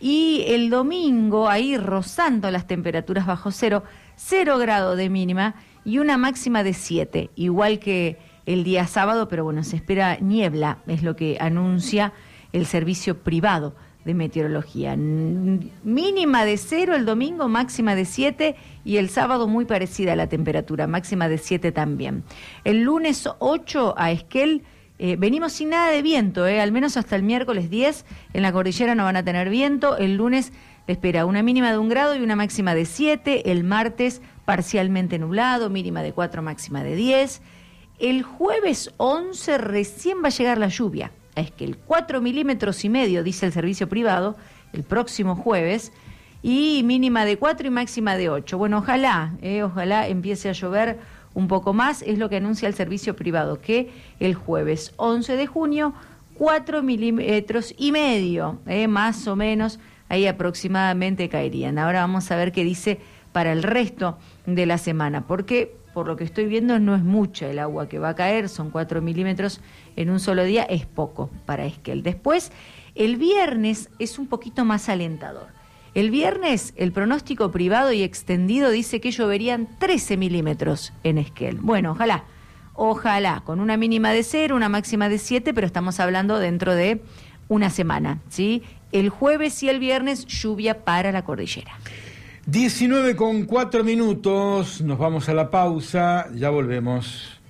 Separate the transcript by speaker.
Speaker 1: Y el domingo, ahí rozando las temperaturas bajo cero, 0 grados de mínima y una máxima de 7, igual que el día sábado, pero bueno, se espera niebla, es lo que anuncia el servicio privado de meteorología. Mínima de 0 el domingo, máxima de 7, y el sábado muy parecida a la temperatura, máxima de 7 también. El lunes 8 a Esquel, venimos sin nada de viento, al menos hasta el miércoles 10, en la cordillera no van a tener viento. El lunes le espera una mínima de 1 grado y una máxima de 7, el martes parcialmente nublado, mínima de 4, máxima de 10. El jueves 11 recién va a llegar la lluvia. Es que el 4,5 milímetros, dice el servicio privado, el próximo jueves, y mínima de 4 y máxima de 8. Bueno, ojalá empiece a llover un poco más, es lo que anuncia el servicio privado, que el jueves 11 de junio, 4,5 milímetros, más o menos, ahí aproximadamente caerían. Ahora vamos a ver qué dice para el resto de la semana, porque por lo que estoy viendo no es mucha el agua que va a caer, son 4 milímetros en un solo día, es poco para Esquel. Después, el viernes es un poquito más alentador. El viernes, el pronóstico privado y extendido dice que lloverían 13 milímetros en Esquel. Bueno, ojalá, con una mínima de 0, una máxima de 7, pero estamos hablando dentro de una semana, ¿sí? El jueves y el viernes, lluvia para la cordillera.
Speaker 2: 19:04, nos vamos a la pausa, ya volvemos.